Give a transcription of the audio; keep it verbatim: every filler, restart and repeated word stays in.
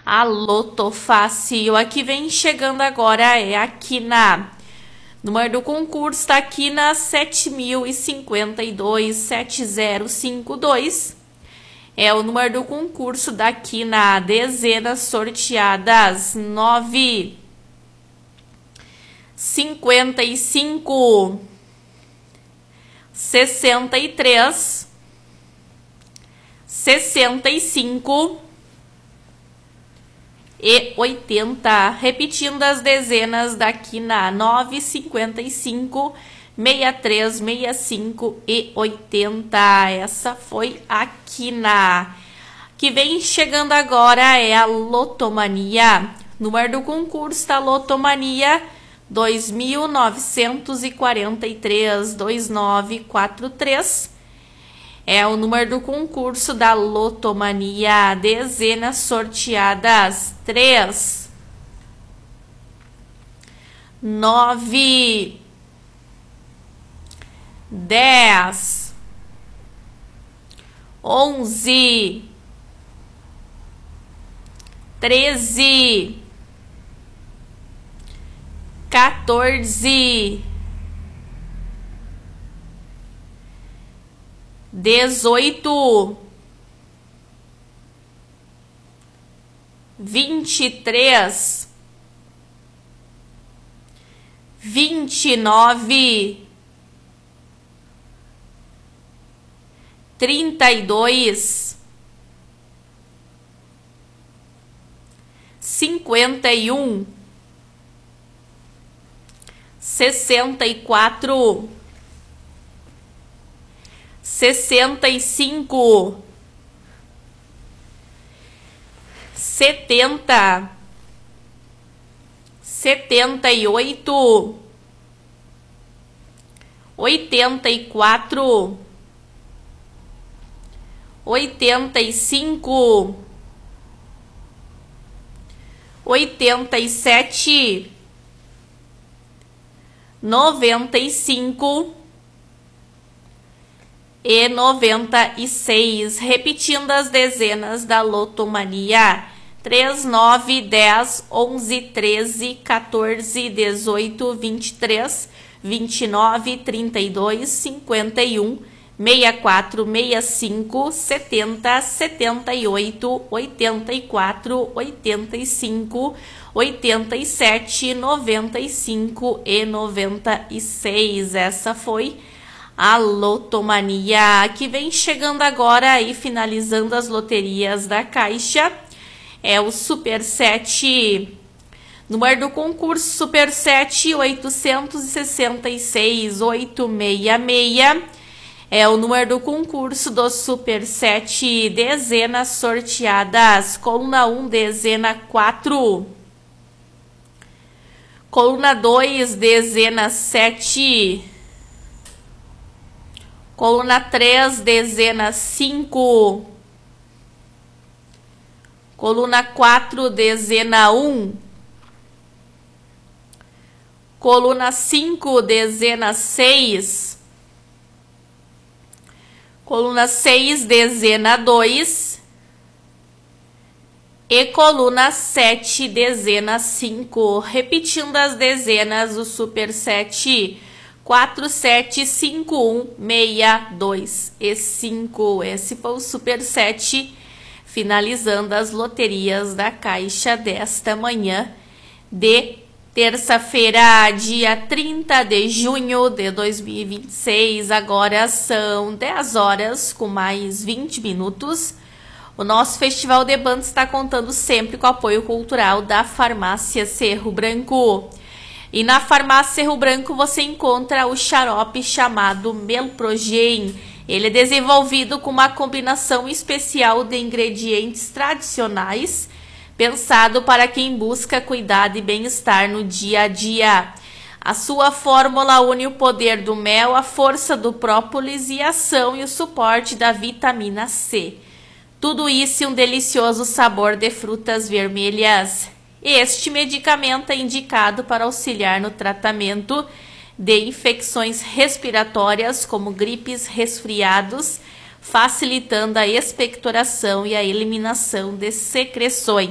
A Loto Fácil. Aqui vem chegando agora é aqui na número do concurso, está aqui na sete mil e cinquenta e dois, sete zero cinco dois. É o número do concurso daqui na dezenas sorteadas nove, cinquenta e cinco, sessenta e três, sessenta e cinco e oitenta. Repetindo as dezenas daqui na nove, cinquenta e cinco, sessenta e três, sessenta e cinco e oitenta. Essa foi aqui na que vem chegando agora é a Lotomania. Número do concurso da Lotomania dois mil novecentos e quarenta e três, dois nove quatro três. É o número do concurso da Lotomania. Dezenas sorteadas três, nove, dez, onze, treze, quatorze, dezoito, vinte e três, vinte e nove, trinta e dois, cinquenta e um, sessenta e quatro, sessenta e cinco, setenta, setenta e oito, oitenta e quatro, oitenta e cinco, oitenta e sete, noventa e cinco e noventa e seis. Repetindo as dezenas da Lotomania: três, nove, dez, onze, treze, quatorze, dezoito, vinte e três, vinte e nove, trinta e dois, cinquenta e um, sessenta e quatro, sessenta e cinco, setenta, setenta e oito, oitenta e quatro, oitenta e cinco, oitenta e sete, noventa e cinco e noventa e seis. Essa foi a Lotomania, que vem chegando agora e finalizando as loterias da Caixa. É o Super sete. Número do concurso Super sete, oitocentos e sessenta e seis, oitocentos e sessenta e seis. É o número do concurso do Super sete. Dezenas sorteadas: coluna um, dezena quatro. Coluna dois, dezena sete. Coluna três, dezena cinco. Coluna quatro, dezena um. Coluna cinco, dezena seis. Coluna seis, dezena dois. E coluna sete, dezena cinco. Repetindo as dezenas do Super sete: quatro, sete, cinco, um, seis, dois e cinco. Esse foi o Super sete, finalizando as loterias da Caixa desta manhã de terça-feira, dia trinta de junho de dois mil e vinte e seis. Agora são dez horas com mais vinte minutos. O nosso Festival de Bandas está contando sempre com o apoio cultural da Farmácia Cerro Branco. E na Farmácia Cerro Branco você encontra o xarope chamado Melprogen. Ele é desenvolvido com uma combinação especial de ingredientes tradicionais, pensado para quem busca cuidado e bem-estar no dia a dia. A sua fórmula une o poder do mel, a força do própolis e a ação e o suporte da vitamina C. Tudo isso e um delicioso sabor de frutas vermelhas. Este medicamento é indicado para auxiliar no tratamento de infecções respiratórias como gripes, resfriados, facilitando a expectoração e a eliminação de secreções.